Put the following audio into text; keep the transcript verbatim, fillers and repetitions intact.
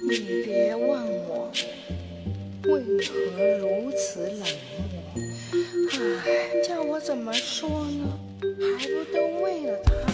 你别问我为何如此冷漠，唉，叫我怎么说呢？还不都为了他？